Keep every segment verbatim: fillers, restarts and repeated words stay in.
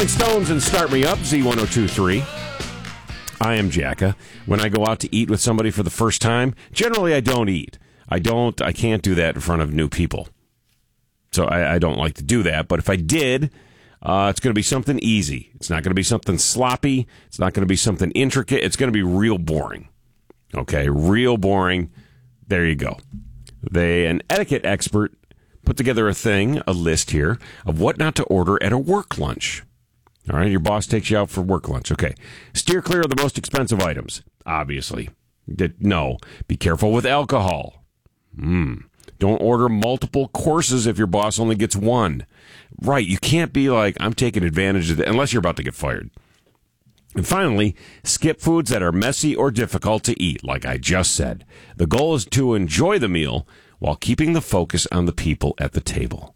Stones and Start Me Up, Z one oh two three. I am Jacka. When I go out to eat with somebody for the first time, generally I don't eat. I don't, I can't do that in front of new people. So I, I don't like to do that. But if I did, uh, it's going to be something easy. It's not going to be something sloppy. It's not going to be something intricate. It's going to be real boring. Okay, real boring. There you go. They, an etiquette expert, put together a thing, a list here, of what not to order at a work lunch. All right, your boss takes you out for work lunch. Okay. Steer clear of the most expensive items, obviously. No. Be careful with alcohol. Mm. Don't order multiple courses if your boss only gets one. Right, you can't be like, I'm taking advantage of it, unless you're about to get fired. And finally, skip foods that are messy or difficult to eat, like I just said. The goal is to enjoy the meal while keeping the focus on the people at the table.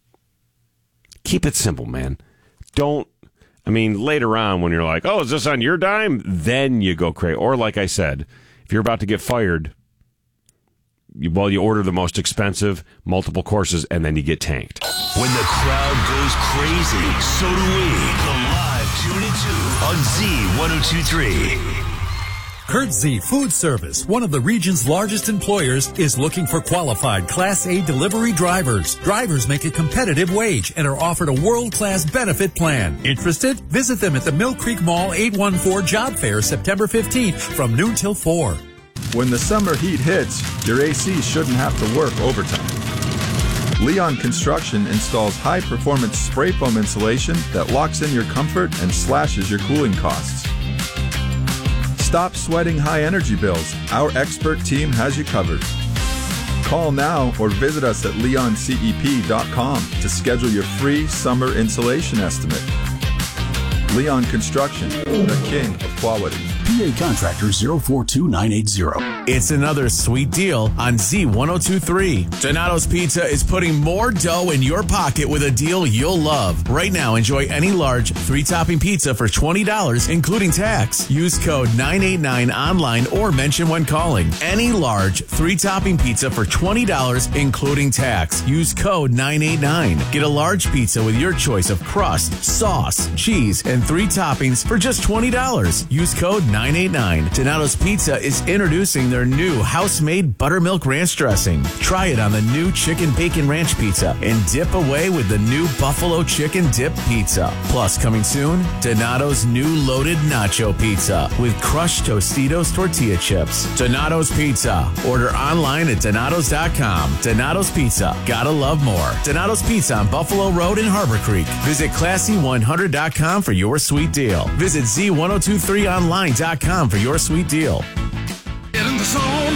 Keep it simple, man. Don't I mean, later on when you're like, oh, is this on your dime? Then you go crazy. Or like I said, if you're about to get fired, you, well, you order the most expensive, multiple courses, and then you get tanked. When the crowd goes crazy, so do we. The live Tune into on Z one oh two three. Kurt Z Food Service, one of the region's largest employers, is looking for qualified Class A delivery drivers. Drivers make a competitive wage and are offered a world-class benefit plan. Interested? Visit them at the Mill Creek Mall eight one four Job Fair September fifteenth from noon till four. When the summer heat hits, your A C shouldn't have to work overtime. Leon Construction installs high-performance spray foam insulation that locks in your comfort and slashes your cooling costs. Stop sweating high energy bills. Our expert team has you covered. Call now or visit us at leon c e p dot com to schedule your free summer insulation estimate. Leon Construction, the king of quality. P A Contractor zero four two nine eight zero. It's another sweet deal on Z one oh two three. Donato's Pizza is putting more dough in your pocket with a deal you'll love. Right now, enjoy any large three-topping pizza for twenty dollars, including tax. Use code nine eight nine online or mention when calling. Any large three-topping pizza for twenty dollars, including tax. Use code nine eight nine. Get a large pizza with your choice of crust, sauce, cheese, and three toppings for just twenty dollars. Use code nine eight nine. Donato's Pizza is introducing their new house-made buttermilk ranch dressing. Try it on the new chicken bacon ranch pizza and dip away with the new buffalo chicken dip pizza. Plus, coming soon, Donato's new loaded nacho pizza with crushed Tostitos tortilla chips. Donato's Pizza. Order online at donatos dot com. Donato's Pizza. Gotta love more. Donato's Pizza on Buffalo Road in Harbor Creek. Visit classy one hundred dot com for your sweet deal. Visit Z one oh two three online dot com for your sweet deal. Get in the zone,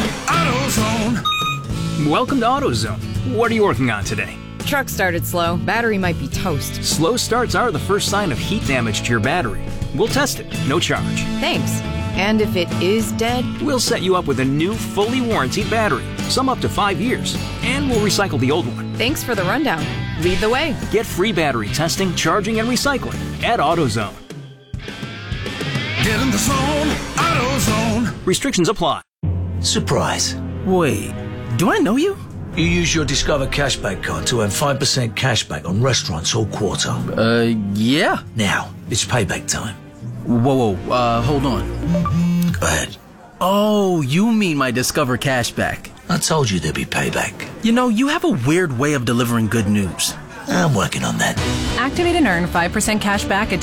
AutoZone. Welcome to AutoZone. What are you working on today? Truck started slow. Battery might be toast. Slow starts are the first sign of heat damage to your battery. We'll test it, no charge. Thanks. And if it is dead? We'll set you up with a new, fully warranted battery, some up to five years, and we'll recycle the old one. Thanks for the rundown. Lead the way. Get free battery testing, charging, and recycling at AutoZone. Get in the zone, AutoZone. Restrictions apply. Surprise. Wait, do I know you? You use your Discover Cashback card to earn five percent cashback on restaurants all quarter. Uh, yeah. Now, it's payback time. Whoa, whoa, uh, hold on. Go ahead. Oh, you mean my Discover Cashback. I told you there'd be payback. You know, you have a weird way of delivering good news. I'm working on that. Activate and earn five percent cash back at